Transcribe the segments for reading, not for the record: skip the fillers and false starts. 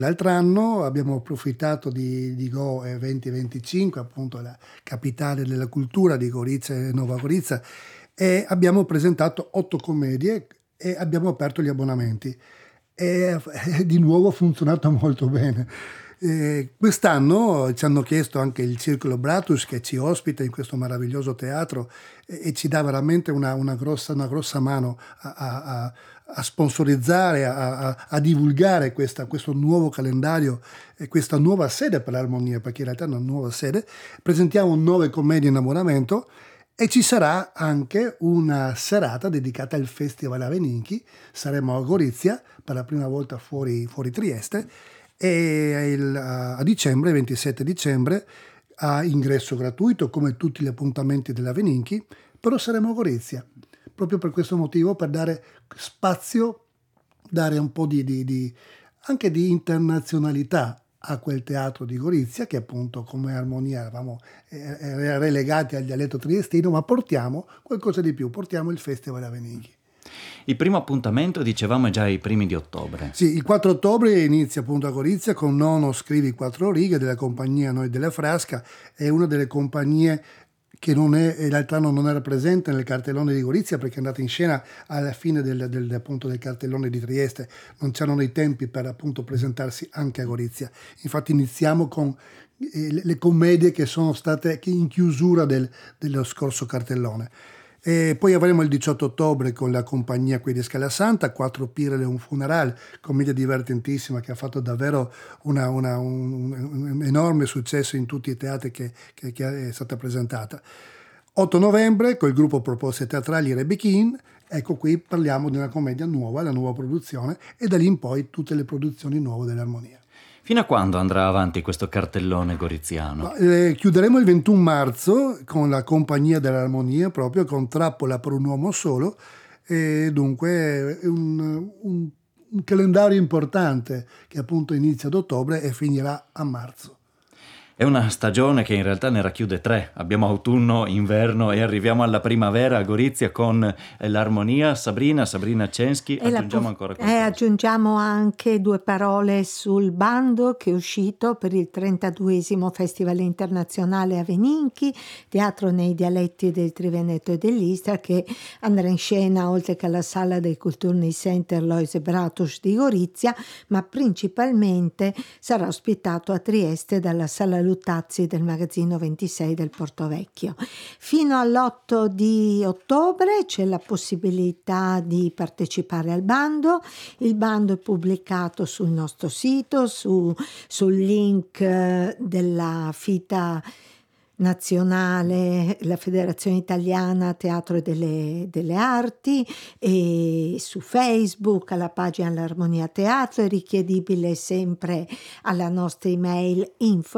L'altro anno abbiamo approfittato di Go 2025, appunto la capitale della cultura di Gorizia e Nova Gorizia, e abbiamo presentato 8 commedie e abbiamo aperto gli abbonamenti. E di nuovo ha funzionato molto bene. Quest'anno ci hanno chiesto anche il Circolo Bratus, che ci ospita in questo meraviglioso teatro, e ci dà veramente una grossa mano a sponsorizzare, a divulgare questo nuovo calendario e questa nuova sede per l'Armonia, perché in realtà è una nuova sede. Presentiamo 9 commedie in innamoramento e ci sarà anche una serata dedicata al Festival Aveninchi. Saremo a Gorizia per la prima volta fuori Trieste, e a dicembre, 27 dicembre, a ingresso gratuito come tutti gli appuntamenti dell'Aveninchi, però saremo a Gorizia proprio per questo motivo, per dare spazio, dare un po' anche di internazionalità a quel teatro di Gorizia, che appunto come Armonia eravamo relegati al dialetto triestino, ma portiamo qualcosa di più, portiamo il Festival Aveninchi. Il primo appuntamento, dicevamo, è già i primi di ottobre. Sì, il 4 ottobre inizia appunto a Gorizia con Nono Scrivi Quattro Righe della compagnia Noi della Frasca. È una delle compagnie che l'altro anno non era presente nel cartellone di Gorizia, perché è andata in scena alla fine appunto del cartellone di Trieste. Non c'erano i tempi per appunto presentarsi anche a Gorizia. Infatti iniziamo con le commedie che sono state in chiusura dello scorso cartellone. E poi avremo il 18 ottobre con la compagnia Qui di Scala Santa, Quattro Pirele e un funeral, commedia divertentissima che ha fatto davvero un enorme successo in tutti i teatri che è stata presentata. 8 novembre col gruppo Proposte Teatrali Rebechin. Ecco, qui parliamo di una commedia nuova, la nuova produzione, e da lì in poi tutte le produzioni nuove dell'Armonia. Fino a quando andrà avanti questo cartellone goriziano? Chiuderemo il 21 marzo con la compagnia dell'Armonia, proprio con Trappola per un uomo solo, e dunque è un calendario importante che appunto inizia ad ottobre e finirà a marzo. È una stagione che in realtà ne racchiude 3. Abbiamo autunno, inverno e arriviamo alla primavera a Gorizia con l'Armonia. Sabrina Censchi, aggiungiamo ancora qualcosa. Aggiungiamo anche 2 parole sul bando che è uscito per il 32esimo Festival Internazionale Aveninchi, teatro nei dialetti del Triveneto e dell'Istria, che andrà in scena oltre che alla Sala del Kulturni Center Loise Bratus di Gorizia, ma principalmente sarà ospitato a Trieste dalla Sala Luttazzi del Magazzino 26 del Portovecchio. Fino all'8 di ottobre c'è la possibilità di partecipare al bando. Il bando è pubblicato sul nostro sito, sul link della FITA nazionale, la Federazione Italiana Teatro e delle Arti, e su Facebook alla pagina L'Armonia Teatro. È richiedibile sempre alla nostra email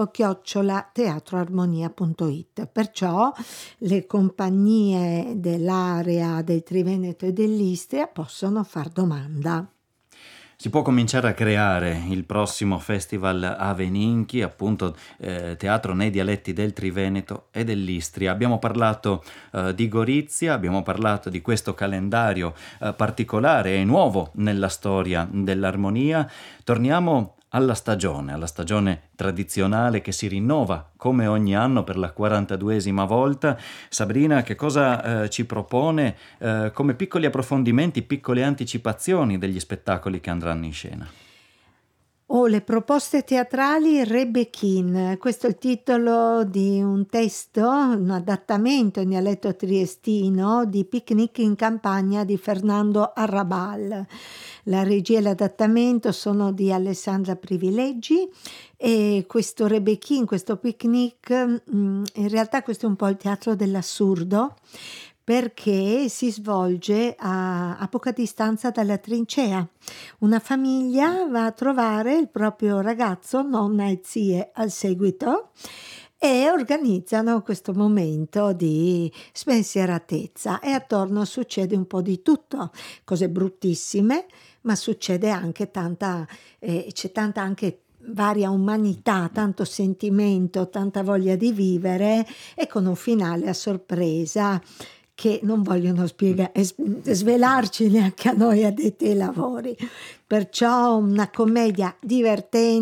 info@teatroarmonia.it. Perciò le compagnie dell'area del Triveneto e dell'Istria possono far domanda. Si può cominciare a creare il prossimo Festival Aveninchi, appunto teatro nei dialetti del Triveneto e dell'Istria. Abbiamo parlato di Gorizia, abbiamo parlato di questo calendario particolare e nuovo nella storia dell'Armonia. Torniamo alla stagione tradizionale che si rinnova come ogni anno per la 42esima volta. Sabrina, che cosa ci propone come piccoli approfondimenti, piccole anticipazioni degli spettacoli che andranno in scena? Le proposte teatrali Rebechin, questo è il titolo di un testo, un adattamento in dialetto triestino di Picnic in campagna di Fernando Arrabal. La regia e l'adattamento sono di Alessandra Privilegi, e questo Rebechin, questo picnic, in realtà questo è un po' il teatro dell'assurdo, perché si svolge a poca distanza dalla trincea. Una famiglia va a trovare il proprio ragazzo, nonna e zie al seguito, e organizzano questo momento di spensieratezza, e attorno succede un po' di tutto, cose bruttissime, ma succede anche c'è tanta anche varia umanità, tanto sentimento, tanta voglia di vivere, e con un finale a sorpresa che non vogliono svelarci neanche a noi addetti ai lavori. Perciò una commedia divertente,